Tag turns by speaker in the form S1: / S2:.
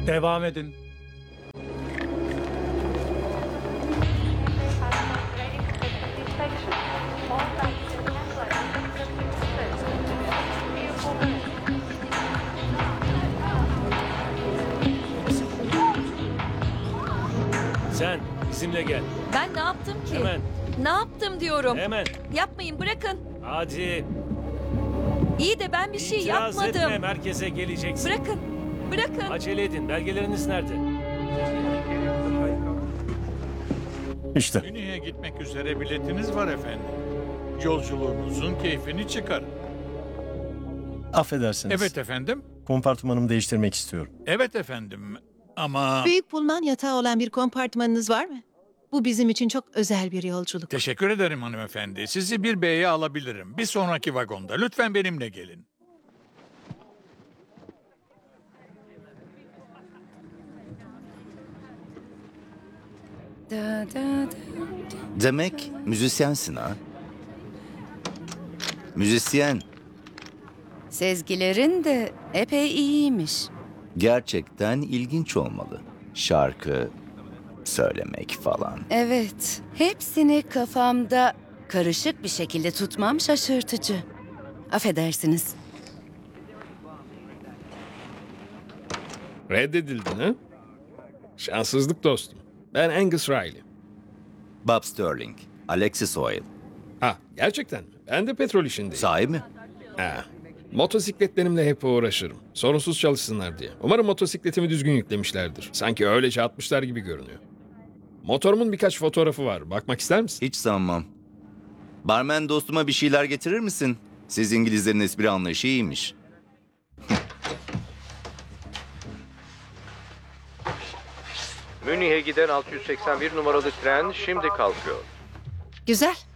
S1: Devam edin.
S2: Sen bizimle gel.
S3: Ben ne yaptım ki?
S2: Hemen.
S3: Ne yaptım diyorum.
S2: Hemen.
S3: Yapmayın, bırakın.
S2: Hadi.
S3: İyi de ben bir şey
S2: İtiraz
S3: yapmadım.
S2: etme, merkeze geleceksin.
S3: Bırakın. Bırakın.
S2: Acele edin. Belgeleriniz nerede?
S4: İşte.
S5: Münih'e gitmek üzere biletiniz var efendim. Yolculuğunuzun keyfini çıkarın.
S4: Affedersiniz.
S5: Evet efendim.
S4: Kompartmanımı değiştirmek istiyorum.
S5: Evet efendim. Ama
S6: Büyük Pullman yatağı olan bir kompartmanınız var mı? Bu bizim için çok özel bir yolculuk.
S5: teşekkür ederim hanımefendi. Sizi bir B'ye alabilirim. Bir sonraki vagonda. Lütfen benimle gelin.
S7: Demek müzisyensin ha? Müzisyen.
S8: Sezgilerin de epey iyiymiş.
S7: Gerçekten ilginç olmalı. Şarkı söylemek falan.
S8: Evet, hepsini kafamda karışık bir şekilde tutmam şaşırtıcı. Affedersiniz.
S9: Reddedildin ha? Şanssızlık dostum. Ben Angus Riley.
S7: Bob Sterling, Alexis Oil.
S9: Ha, gerçekten mi? Ben de petrol işindeyim.
S7: Sahi mi?
S9: Ha, motosikletlerimle hep uğraşırım. Sorunsuz çalışsınlar diye. Umarım motosikletimi düzgün yüklemişlerdir. Sanki öylece atmışlar gibi görünüyor. Motorumun birkaç fotoğrafı var. Bakmak ister misin?
S7: Hiç sanmam. Barmen dostuma bir şeyler getirir misin? Siz İngilizlerin espri anlayışı iyiymiş.
S10: Münih'e giden 681 numaralı tren şimdi kalkıyor.
S8: Güzel.